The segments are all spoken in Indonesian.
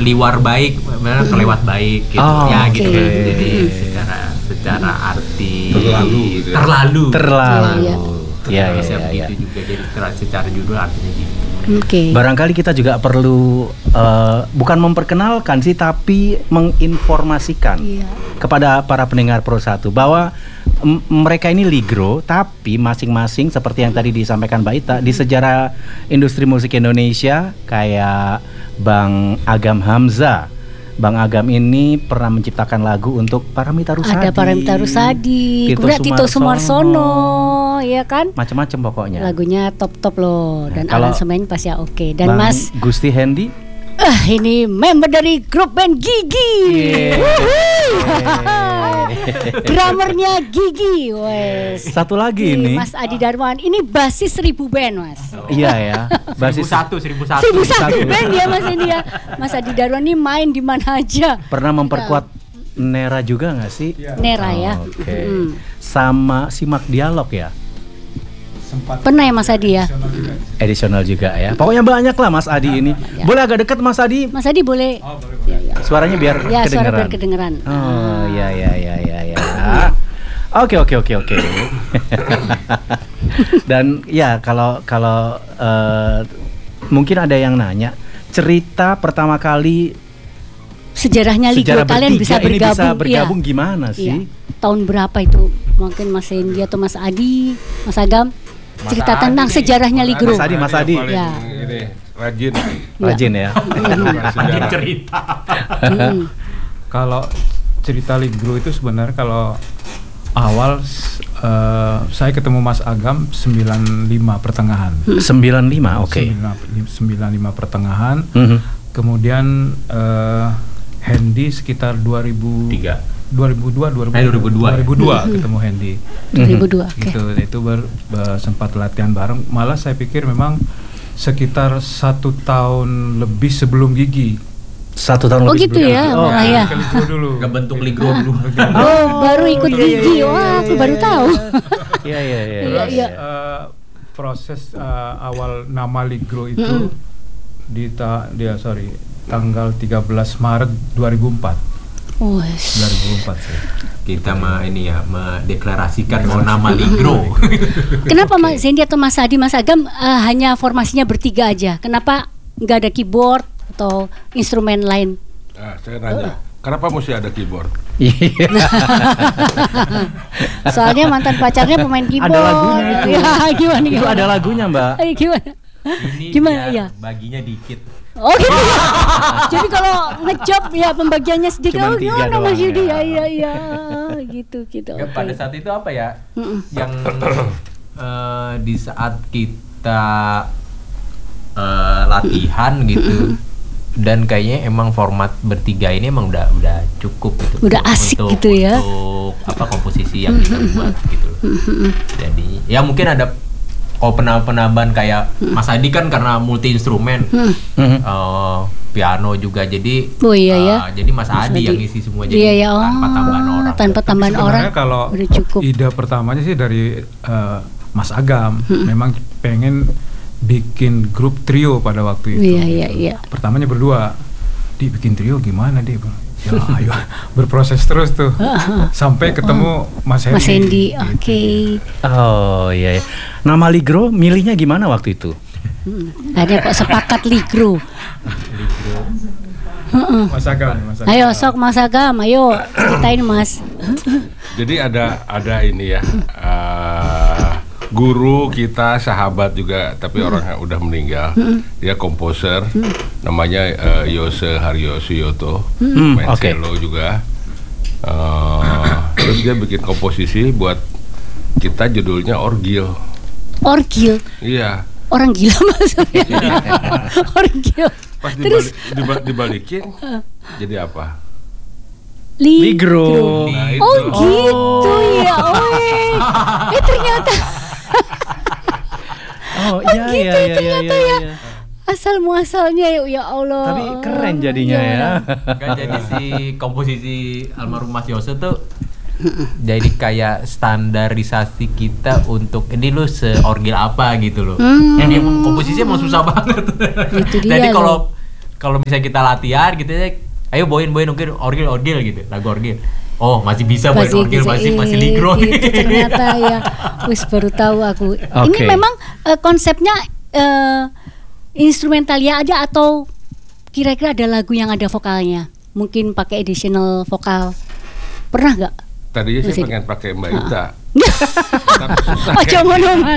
liwar baik, benar kelewat baik gitu. Ya gitu kan. Jadi secara arti terlalu. Ya. Begitu juga jadi secara judul artinya gitu. Barangkali kita juga perlu bukan memperkenalkan sih, tapi menginformasikan kepada para pendengar Pro 1 bahwa mereka ini Ligro, tapi masing-masing seperti yang tadi disampaikan Mbak Ita, di sejarah industri musik Indonesia kayak Bang Agam Hamzah. Bang Agam ini pernah menciptakan lagu untuk Paramitha Rusady. Ada Paramitha Rusady, kemudian Tito Sumarsono, ya kan? Macam-macam pokoknya. Lagunya top-top loh, dan aransemen pasti oke. Dan Bang Mas Gusti Hendy, ini member dari grup band Gigi. Drummernya Gigi, wes. Satu lagi ini Mas Adi Darmawan, ini basis 1000 band, Mas. Iya ya, basis 1001 band ya Mas ini ya. Mas Adi Darmawan ini main di mana aja. Pernah memperkuat Nera juga nggak sih? Nera ya. Sama Simak Dialog ya. Pernah ya Mas Adi ya? Edisional juga ya. Pokoknya banyak lah Mas Adi ini. Boleh agak dekat Mas Adi? Mas Adi boleh. Ya. Suaranya biar kedengeran. Suara biar kedengeran. Oh ya. Oke. Dan ya kalau mungkin ada yang nanya, cerita pertama kali sejarahnya Ligro kalian bisa bergabung gimana sih? Tahun berapa itu? Mungkin Mas Hendy atau Mas Adi, Mas Agam? Cerita tentang sejarahnya Ligro. Mas Adi. Ya. Rajin ya. Rajin cerita. Kalau cerita Ligro itu sebenarnya kalau awal saya ketemu Mas Agam 95 pertengahan. 95, oke. 95 pertengahan. Kemudian Hendy sekitar 2002 ketemu Hendy. 2002. Gitu, itu sempat latihan bareng. Malah saya pikir memang sekitar 1 tahun lebih sebelum Gigi. 1 tahun lebih gitu ya. Dulu. Kebentuk Ligro dulu. Baru ikut Gigi. Wah, aku baru tahu. Iya. Proses awal nama Ligro itu tanggal 13 Maret 2004. 2004 sih. Kita mendeklarasikan mau nama Ligro. Kenapa Mas Hendy atau Mas Adi, Mas Agam hanya formasinya bertiga aja? Kenapa nggak ada keyboard atau instrumen lain? Saya nanya, kenapa mesti ada keyboard? Soalnya mantan pacarnya pemain keyboard. Ada lagunya itu. Gimana? Itu ada lagunya Mbak. Gimana? Ya. Baginya dikit. Oh gitu ya. Jadi kalau ngejob ya pembagiannya sedikit. Gimana Mas Yudi? Ya. Gitu. Pada saat itu apa ya? Yang di saat kita latihan gitu. Dan kayaknya emang format bertiga ini emang udah cukup gitu. Udah asik gitu ya. Untuk komposisi yang kita buat gitu. Jadi ya mungkin ada penambahan kayak Mas Adi kan karena multi instrumen, piano juga jadi. Jadi Mas Adi yang isi semua jadi tanpa tambahan orang. Tanpa tambahan orang. Kalau udah cukup. Ide pertamanya sih dari Mas Agam, memang pengen bikin grup trio pada waktu itu. Iya. Pertamanya berdua, bikin trio gimana dia? Ya, ayo berproses terus tuh sampai ketemu Mas Hendy. Oke. Oh iya. Nama Ligro milihnya gimana waktu itu? Ada kok sepakat Ligro. Mas Agam. Ayo sok Mas Agam, ayo ceritain Mas. Jadi ada ini ya. Guru kita, sahabat juga, tapi orang yang udah meninggal. Dia komposer, namanya Yose Haryosuyoto, main cello juga. Terus dia bikin komposisi buat kita, judulnya Orgil. Orgil? Iya. Orang gila maksudnya. Orgil. Pas dibalikin, jadi apa? Ligro. Nah, oh gitu ya. Ternyata. Ternyata ya. Asal muasalnya ya Allah. Tapi keren jadinya ya. Kan jadi si komposisi almarhum Mas Yose tuh jadi kayak standarisasi kita untuk ini lu seorgil apa gitu loh. Jadi komposisinya emang susah banget. Jadi kalau kalau misalnya kita latihan gitu ya, ayo bawain orgil gitu, lagu orgil. Oh, masih bisa bawain orgil, masih ligro gitu. Ternyata ya, wis baru tahu aku. Ini memang konsepnya instrumental ya ada, atau kira-kira ada lagu yang ada vokalnya? Mungkin pakai additional vokal. Pernah nggak? Tadinya saya pengen pakai Mbak Ita. Oh, jangan dong, Mas.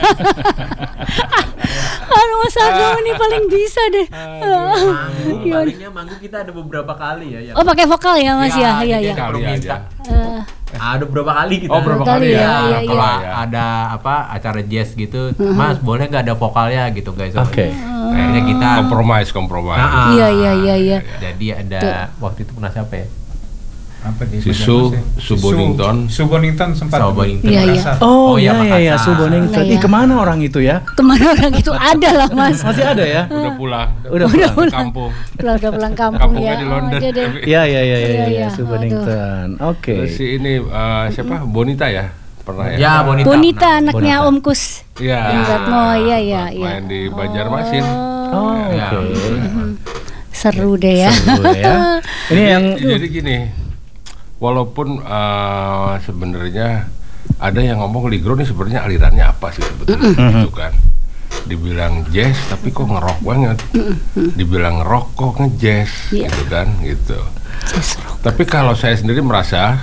Mas Agam ini paling bisa deh. Manggung kita ada beberapa kali ya. Oh, pakai vokal ya, Mas ya? Iya. Kali aja. Ada beberapa kali kita. Oh, berapa kali ya? Kalau ada acara jazz gitu, Mas boleh nggak ada vokalnya gitu guys? Oke. Kayaknya kita kompromis. Iya. Jadi ada waktu itu pernah siapa ya? Apa di Subonington sempat Iya. Oh iya Subonington. Kemana orang itu ya? Kemana orang itu ada lah, Mas. Masih ada ya? Udah pulang kampung. Udah pulang kampung ya. Kampungnya di London. Iya Subonington. Oke. Si ini siapa? Bonita ya? Pernah ya? Ya, Bonita anaknya Om Kus. Iya. Iya. Main di Banjarmasin. Oh, oke. Seru deh ya. Ini yang jadi gini. Walaupun sebenarnya ada yang ngomong ligro nih sebenarnya alirannya apa sih sebetulnya gitu kan. Dibilang jazz tapi kok ngerok banget. Dibilang rock kok ngejazz gitu kan gitu. Tapi kalau saya sendiri merasa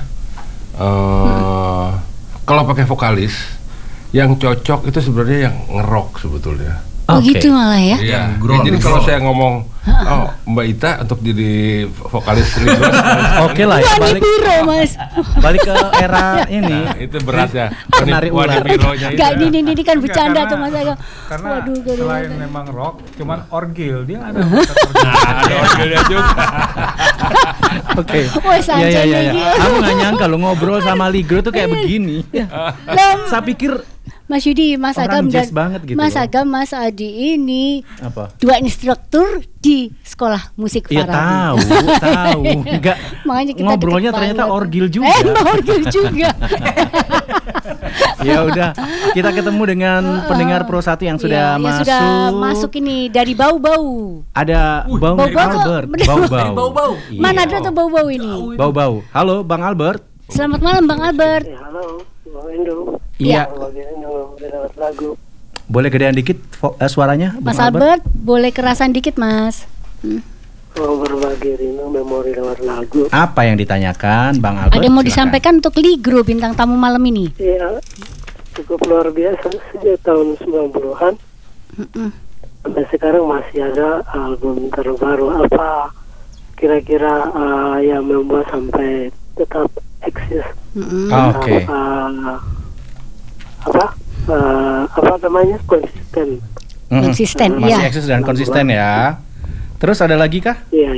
kalau pakai vokalis yang cocok itu sebenarnya yang ngerok sebetulnya. Oh gitu malah ya? Iya. Jadi kalau saya ngomong, Mbak Ita untuk jadi vokalis ligro, oke lah ya. Balik ke era ini. Nah, itu berat ya. Penari ular. Gak, ini kan bercanda tuh Mas Agam. Karena selain memang rock, cuman orgil dia ada. Ada orgilnya juga. Oke. Iya. Aku nggak nyangka lo ngobrol sama ligro tuh kayak begini. Saya pikir Mas Yudi, Mas Agam dan gitu Mas Agam, Mas Adi ini apa? 2 instruktur di sekolah musik Farabi. Iya tahu. Enggak. Makanya kita ngobrolnya ternyata orgil juga. Orgil juga. Ya udah, kita ketemu dengan pendengar Pro 1 yang sudah masuk. Sudah masuk ini dari Bau-Bau. Ada Bang Albert. Bau-bau. Mana ada tuh Bau-Bau ini? Bau-bau. Halo Bang Albert. Selamat malam Bang Albert. Halo, Bang Endo. Iya. Boleh gedean dikit suaranya, Mas Albert, boleh kerasan dikit, Mas. Mau berbagi rindu memori lewat lagu. Apa yang ditanyakan, Bang Albert? Ada yang mau disampaikan untuk Ligro bintang tamu malam ini? Iya, cukup luar biasa sejak tahun 90-an. Sampai sekarang masih ada album terbaru. Apa kira-kira yang membuat sampai tetap eksis? Oke. Apa namanya, konsisten. Konsisten, masih ya. eksis dan konsisten ya. Terus ada lagi kah? Iya.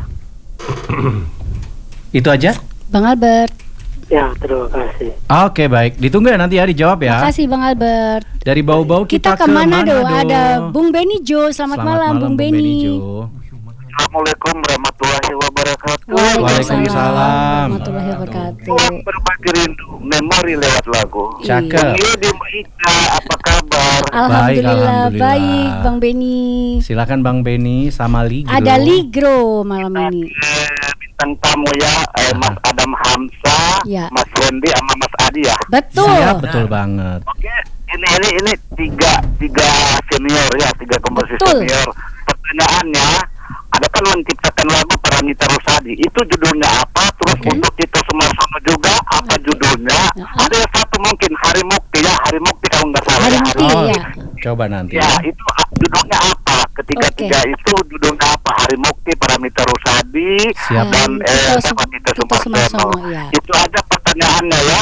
Itu aja? Bang Albert. Ya, terima kasih. Oke, baik. Ditunggu ya nanti ya, dijawab ya. Makasih Bang Albert. Dari Bau-Bau kita ke mana Manado. Ada Bung Beni Jo. Selamat malam Bung Beni. Assalamualaikum warahmatullahi wabarakatuh. Waalaikumsalam warahmatullahi wabarakatuh. Berbagi rindu memori lewat lagu. Cakep. Ini di Mbak Ika, apa kabar? Alhamdulillah, Alhamdulillah. baik Bang Beni. Silakan Bang Beni sama Ligro. Ada Ligro malam ini. Bintang tamu ya, Mas Adam Hamzah, Ya. Mas Wendy sama Mas Adi ya. Betul. Siap, betul banget. Oke, ini tiga senior ya, tiga komposer Betul. senior. Pertanyaannya, ada kan menciptakan lagu Paramita Rusadi, itu judulnya apa? Terus untuk Tito Sumarsono juga apa judulnya? Ada yang satu mungkin Hari Mukti ya, Hari Mukti kalau nggak salah. Hari ya, Mukti, Oh, ya. coba nanti. Ya, itu judulnya apa? Ketiga itu judulnya apa? Hari Mukti, Paramita Rusadi, Siap. dan Tito Tito Sumarsono. ya. Itu aja pertanyaannya ya.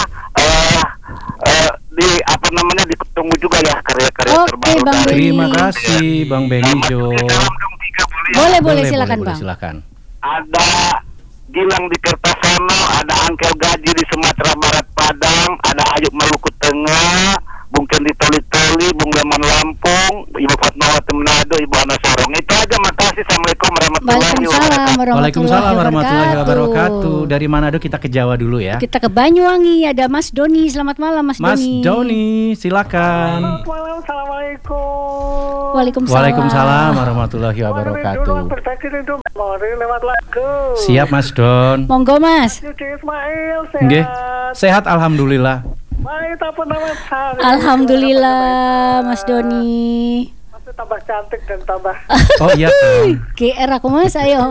Ditunggu juga ya karya-karya Oke, terbaru Bang dari Terima kasih Bang Beni Jo. Salam dong, tiga boleh ya? Boleh silakan Bang. Silakan. Ada Gilang di Kertasono, ada Angkel Gaji di Sumatera Barat Padang, ada Ayub Maluku Tengah, Bung Kendi Toli-Toli, Bung Leman Lampung, Ibu Fatmawati Manado, Ibu Ana Sorong. Itu aja, makasih. Assalamualaikum warahmatullahi Waalaikumsalam warahmatullahi wabarakatuh. Dari Manado kita ke Jawa dulu ya. Kita ke Banyuwangi, ada Mas Doni. Selamat malam Mas Doni. Mas Doni, silakan. Selamat malam, assalamualaikum. Waalaikumsalam warahmatullahi wabarakatuh. Berbagi rindu memori lewat lagu. Siap Mas Don. Monggo Mas. Yudi Ismail, Nggih, sehat. sehat alhamdulillah. Baik, apa nama saya? Alhamdulillah Mas Doni. Masih tambah cantik dan tambah. Oh iya dong. GR aku Mas, ayo.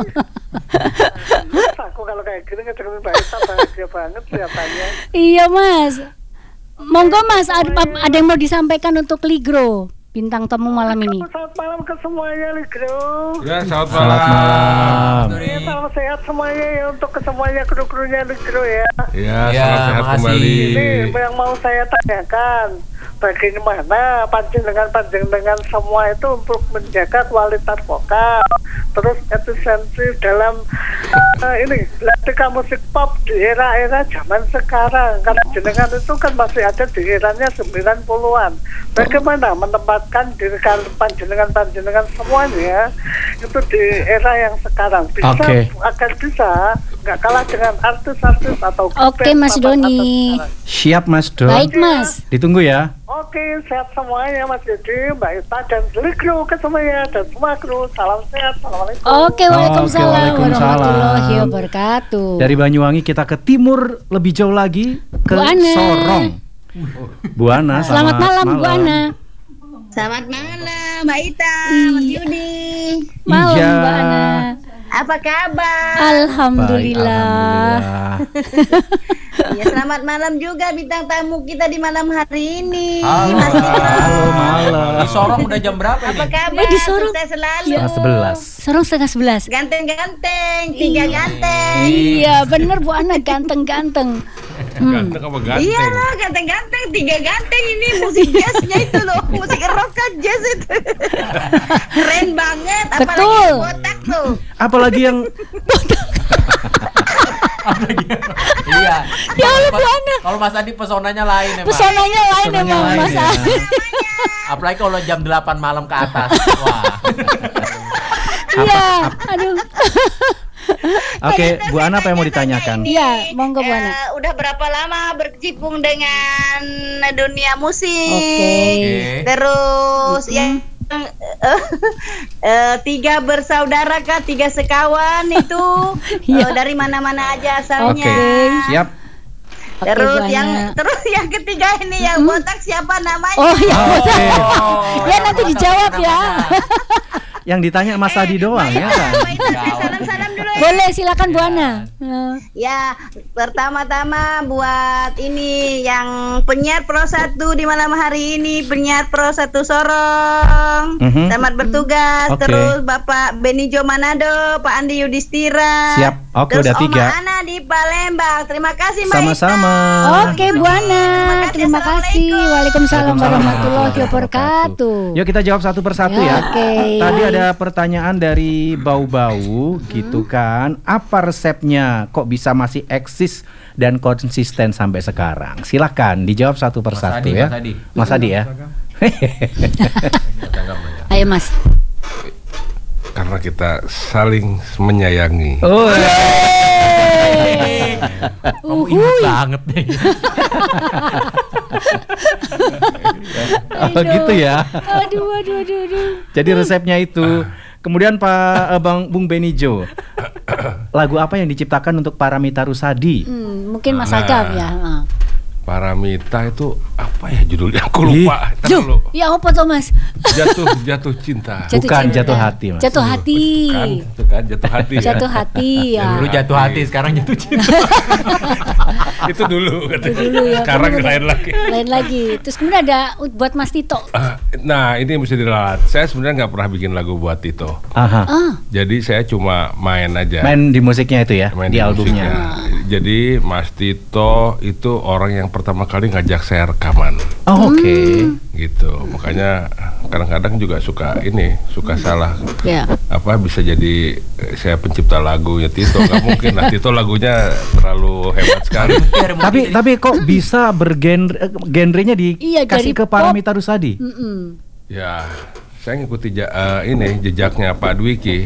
Aku kalau kayak gini ngedengin Mbak Ita bahagia banget kelihatannya. Iya Mas. Monggo Mas, ada yang mau disampaikan untuk Ligro, bintang tamu malam ini. Selamat malam ke semuanya, Ligro. Ya, selamat Selamat malam. Ya, salam sehat semuanya ya untuk semuanya kru-krunya Ligro ya. Ya, Ya, salam sehat makasih. kembali. Ini yang mau saya tanyakan, bagaimana panjenengan semua itu untuk menjaga kualitas vokal, terus efisiensi dalam ketika musik pop di era-era zaman sekarang. Karena jenengan itu kan masih ada di eranya 90-an. Bagaimana menempatkan diri panjenengan semuanya itu di era yang sekarang bisa agar bisa nggak kalah dengan artis-artis atau Oke, Mas Doni. Siap Mas Don. Baik Mas. Ditunggu ya. Oke, sehat semuanya Mas Yudi, Mbak Ita, dan Ligro ke semuanya dan semua kru. Salam sehat, assalamualaikum. Oke, waalaikumsalam waalaikumsalam. warahmatullahi wabarakatuh. Dari Banyuwangi kita ke timur lebih jauh lagi ke Bu Ana. Sorong. Bu Ana, Selamat malam Bu Ana. Selamat malam Mbak Ita, Mas Yudi. Malam Iya. Mbak Ana. Apa kabar? Alhamdulillah. Ya, selamat malam juga bintang tamu kita di malam hari ini. Halo. Mas Dino. Halo malam. Di Sorong udah jam berapa Apa ini? kabar? Di Sorong. Sukses selalu. Setengah 11. Sorong 11:30. Ganteng-ganteng, tiga ganteng. Iya, bener Bu Ana, ganteng-ganteng. Ganteng apa ganteng? Iya lah, ganteng-ganteng, tiga ganteng ini musik jazznya itu loh, musik rock kan jazz itu. Keren banget, apalagi Betul. yang botak tuh. Apalagi yang Iya. Ya Allah, Bu Ana. Kalau Mas Adi pesonanya lain emang. Pesonanya lain Pesonanya emang lain Mas ya. Adi. Apalagi kalau jam 8 malam ke atas. Wah. Iya, aduh. Oke, Bu Ana apa yang mau ditanyakan? Iya, monggo Bu Ana. Udah berapa lama berkecimpung dengan dunia musik? Oke. Terus yang tiga bersaudara kah, tiga sekawan itu Iya. dari mana-mana aja asalnya. Oke, siap. Terus Oke, Bu Ana. yang ketiga ini yang botak siapa namanya? Oh iya. Oke. Ya nanti dijawab ya. Yang ditanya Mas Adi doang ya kan? Salam-salam dulu ya. Boleh, silakan Bu Ana. Ya, pertama-tama buat ini yang penyiar Pro 1 di malam hari ini, penyiar Pro 1 Sorong. Selamat bertugas. Oke. Terus Bapak Benijo Manado, Pak Andi Yudhistira. Siap. Oke, Terus udah 3. Oma Ana di Palembang. Terima kasih Mbak Sama-sama. Oke Bu Ana, terima kasih. Waalaikumsalam warahmatullahi wabarakatuh. Yuk kita jawab satu persatu Ya, ya. oke. Tadi ada pertanyaan dari Bau-Bau gitu kan. Apa resepnya kok bisa masih eksis dan konsisten sampai sekarang? Silakan dijawab satu persatu Adi, ya. Mas Adi. Mas Adi ya. Ayo Mas. Karena kita saling menyayangi. Oh. Kamu ingat banget deh. Oh gitu ya. Aduh. Jadi resepnya itu. Kemudian Bung Benijo. Lagu apa yang diciptakan untuk Paramita Rusady? Mungkin Mas Agam ya. Paramita itu apa ya judulnya? Aku lupa. Ntar dulu. Ya apa tuh Mas? Jatuh cinta. Bukan jatuh hati, Mas. Jatuh hati. Itu kan jatuh hati. ya. Jatuh hati ya. Dulu jatuh hati, sekarang jatuh cinta. Itu dulu katanya. Dulu ya. Sekarang Kemudian lain lagi. Lain lagi. Terus kemudian ada buat Mas Tito. Nah ini mesti diralat. Saya sebenarnya nggak pernah bikin lagu buat Tito. Aha. Jadi saya cuma main aja. Main di musiknya itu ya, Main di albumnya. musiknya. Jadi Mas Tito itu orang yang pertama kali ngajak saya rekaman. Oh, oke. Gitu. Makanya kadang-kadang juga suka salah. Ya. Apa bisa jadi saya pencipta lagunya Tito? Gak mungkin lah. Tito lagunya terlalu hebat sekali. Tapi kok bisa genrenya Iya, dikasih dari ke pop. Paramita Rusady? Ya Saya ngikuti jejaknya Pak Dwiki.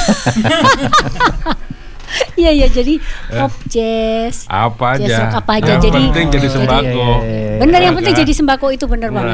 Iya jadi pop jazz. Apa jazz aja. rock apa aja. Yang Jadi penting jadi sembako. Bener, yang penting jadi sembako itu bener banget.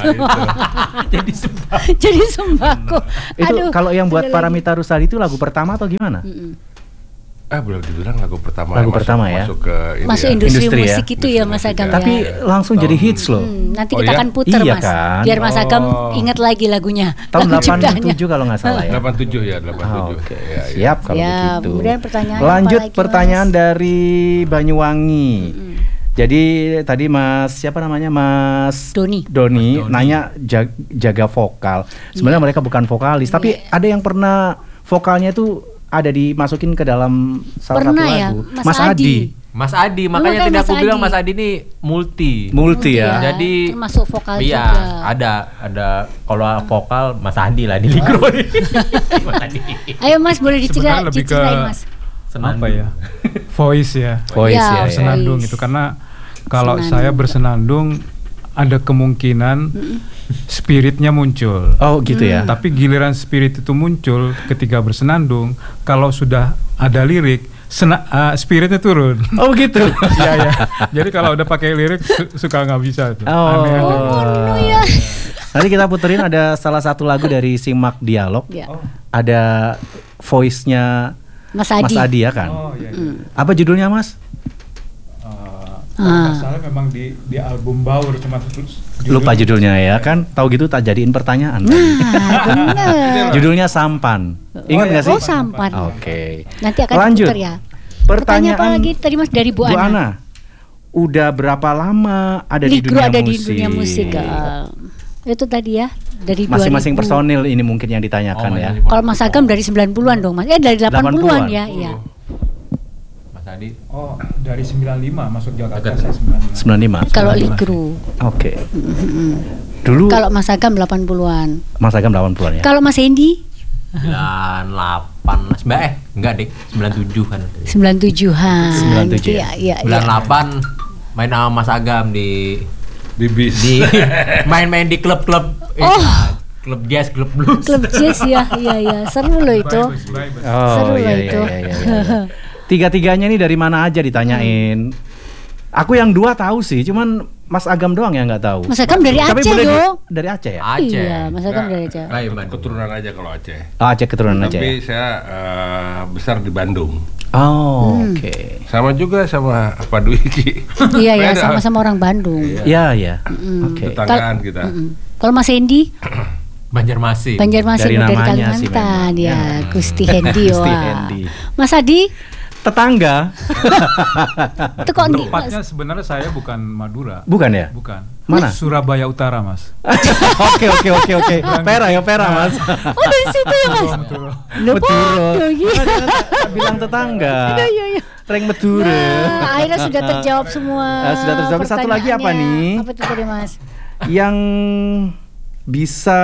Jadi sembako. Jadi sembako. Itu kalau yang buat ada Paramita Rusadi itu lagu pertama atau gimana? Belum dibilang lagu pertama. Lagu pertama ya. Masuk ke ini masuk ya. industri ya. musik itu ya Mas Agam Tapi ya. langsung jadi hits loh. Nanti Oh kita ya? akan putar Iya Mas. kan? Biar Mas Agam ingat lagi lagunya. Tahun lagu ciptaannya. 87 kalau nggak salah ya. 87 ya, 87. Oke, Ya, ya. siap kalau Ya, begitu. kemudian pertanyaan Lanjut apa lagi, pertanyaan Mas? dari Banyuwangi. Jadi tadi Mas siapa namanya Mas Doni. nanya jaga vokal. Sebenarnya mereka bukan vokalis, tapi ada yang pernah vokalnya itu ada dimasukin ke dalam salah Pernah satu ya, lagu. Mas Adi. Mas Adi, makanya kan tadi Mas aku bilang Adi. Mas Adi ini multi. Multi ya. Jadi termasuk vokal iya, juga. ada kalau vokal Mas Adi lah di Ligro nih. Mas Adi. Ayo Mas boleh Sebenarnya lebih ke diceritain Mas. apa ya? Voice ya. Voice Ya, ya. Bersenandung voice. itu karena kalau Senandung. saya bersenandung ada kemungkinan spiritnya muncul. Oh gitu ya. Tapi giliran spirit itu muncul ketika bersenandung, kalau sudah ada lirik, spiritnya turun. Oh gitu. Iya ya. Jadi kalau udah pakai lirik suka nggak bisa tuh. Oh. Aneh. Ya. Nanti kita puterin ada salah satu lagu dari Simak Dialog. Ya. Ada voice-nya Mas Adi. Mas Adi ya kan? Oh iya. Apa judulnya Mas? Kalau nggak salah memang di album Baur cuma Lupa judulnya ya kan? Tahu gitu tak jadiin pertanyaan. Nah, bener. Judulnya Sampan. Ingat nggak sih? Oh, Sampan. Oke. Nanti akan Lanjut. diputar ya. Pertanyaan Pertanyaan apa lagi tadi Mas dari Bu Ana? Udah berapa lama ada di Ligro dunia ada musik? di dunia musik. Itu tadi ya dari Masing-masing 2000. personil ini mungkin yang ditanyakan ya. Kalau Mas Agam dari 90-an dong Mas. Dari 80-an ya, iya. Mas Adi. Oh, dari 95 masuk Jakarta Dekat. saya 95. 95. Kalau Ligro. Oke. Dulu Kalau Mas Agam 80-an. Mas Agam 80-an ya. Kalau Mas Hendy 98 enggak deh 97 kan. 97-an. 97 Gitu ya. Iya. 98 main sama Mas Agam di bis. main-main di klub-klub klub jazz, klub blues. Klub jazz ya, iya. Seru loh itu. Oh Seru iya, lah iya, itu. iya, iya. Tiga-tiganya ini dari mana aja ditanyain. Aku yang dua tahu sih, cuman Mas Agam doang yang nggak tahu. Mas Agam dari Tapi Aceh boleh dong. dari Aceh ya? Aceh. Iya, Mas Agam dari Aceh. Ayo, Bandung. Keturunan aja kalau Aceh. Oh, Aceh keturunan Aceh. Tapi Ya? saya besar di Bandung. Oh, oke. Sama juga sama Pak Dwiki. Iya ya, Beda. sama-sama orang Bandung. Iya, iya. Oke. Tetanggaan kita. Kalau Mas Hendy, Banjarmasin. Banjarmasin Dari dari namanya sih Kalimantan memang. ya, Gusti Hendy. Gusti Wah. Hendy. Mas Adi, Tetangga. itu kok Andi? Tempatnya sebenarnya saya bukan Madura. Bukan ya? Bukan. Mana? Surabaya Utara, Mas. Oke. Pera Mas. Oh dari situ ya Mas. Betul. Iya. Bilang tetangga. Iya. Reng Madura. Nah, akhirnya sudah terjawab semua. Sudah terjawab. Satu lagi apa pertanyaannya. nih? Apa itu tadi Mas? Yang bisa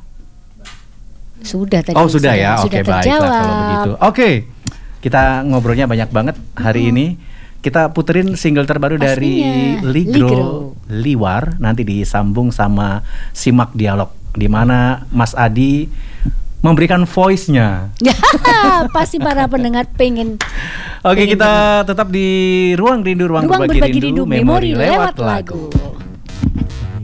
Sudah tadi. Oh sudah ya, Sudah oke baiklah terjawab. kalau begitu. Oke, kita ngobrolnya banyak banget hari ini. Kita puterin single terbaru dari Pastinya, Ligro, Liwar. Nanti disambung sama Simak Dialog, di mana Mas Adi memberikan voice-nya. Ya, pasti para pendengar pengen. Oke, pengen kita tetap di Ruang Rindu, Ruang Berbagi Berbagi Rindu, Rindu, memori lewat lagu.